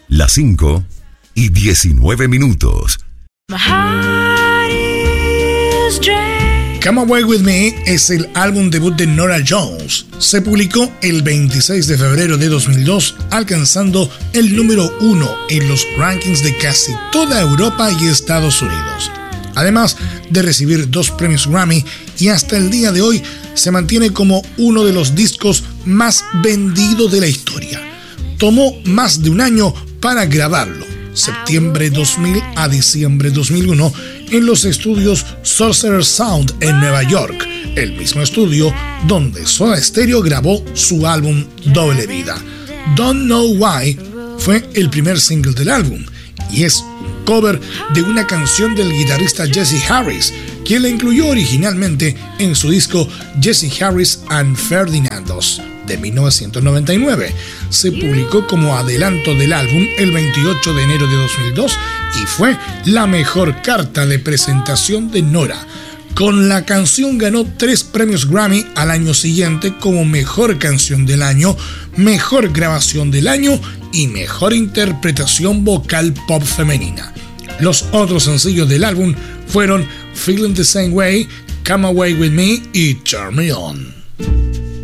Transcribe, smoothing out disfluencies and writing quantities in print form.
Las 5:19. Come Away With Me es el álbum debut de Norah Jones. Se publicó el 26 de febrero de 2002, alcanzando el número 1 en los rankings de casi toda Europa y Estados Unidos. Además de recibir 2 premios Grammy, y hasta el día de hoy se mantiene como uno de los discos más vendidos de la historia. Tomó más de un año para grabarlo, septiembre 2000 a diciembre 2001, en los estudios Sorcerer Sound en Nueva York, el mismo estudio donde Soda Stereo grabó su álbum Doble Vida. Don't Know Why fue el primer single del álbum y es un cover de una canción del guitarrista Jesse Harris, quien la incluyó originalmente en su disco Jesse Harris and Ferdinandos de 1999. Se publicó como adelanto del álbum el 28 de enero de 2002 y fue la mejor carta de presentación de Norah. Con la canción ganó 3 premios Grammy al año siguiente como Mejor Canción del Año, Mejor Grabación del Año y Mejor Interpretación Vocal Pop Femenina. Los otros sencillos del álbum fueron Feeling the Same Way, Come Away With Me y Turn Me On.